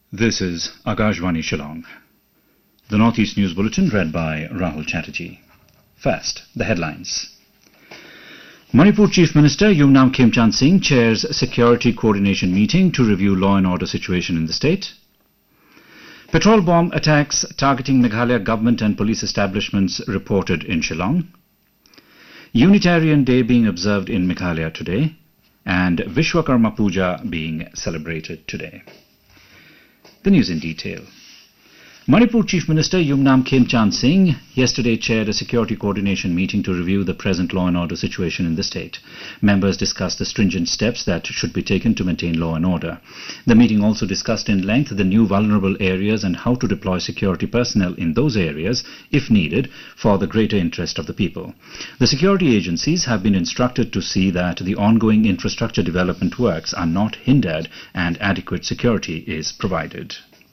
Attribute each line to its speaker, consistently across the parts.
Speaker 1: This is Akashvani Shillong. The Northeast News Bulletin read by Rahul Chatterjee. First, the headlines. Manipur Chief Minister Yumnam Khemchand Singh chairs Security Coordination Meeting to review law and order situation in the state. Petrol bomb attacks targeting Meghalaya government and police establishments reported in Shillong. Unitarian Day being observed in Meghalaya today, and Vishwakarma Puja being celebrated today. The news in detail. Manipur Chief Minister Yumnam Khemchand Singh yesterday chaired a security coordination meeting to review the present law and order situation in the state. Members discussed the stringent steps that should be taken to maintain law and order. The meeting also discussed in length the new vulnerable areas and how to deploy security personnel in those areas, if needed, for the greater interest of the people. The security agencies have been instructed to see that the ongoing infrastructure development works are not hindered and adequate security is provided.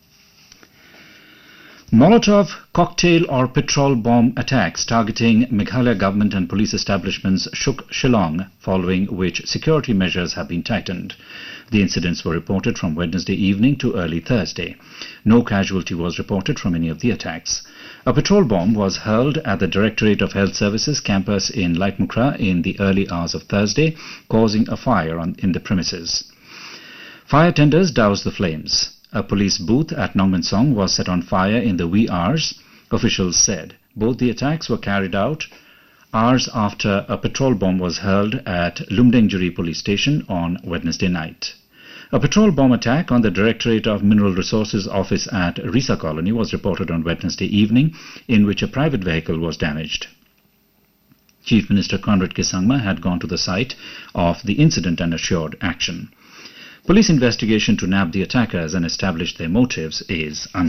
Speaker 1: Molotov, cocktail or petrol bomb attacks targeting Meghalaya government and police establishments shook Shillong, following which security measures have been tightened. The incidents were reported from Wednesday evening to early Thursday. No casualty was reported from any of the attacks. A petrol bomb was hurled at the Directorate of Health Services campus in Laitmukra in the early hours of Thursday, causing a fire in the premises. Fire tenders doused the flames. A police booth at Nongmensong was set on fire in the wee hours, officials said. Both the attacks were carried out hours after a petrol bomb was hurled at Lumdengjuri police station on Wednesday night. A petrol bomb attack on the Directorate of Mineral Resources office at Risa Colony was reported on Wednesday evening, in which a private vehicle was damaged. Chief Minister Conrad Kisangma had gone to the site of the incident and assured action. Police investigation to nab the attackers and establish their motives is underway.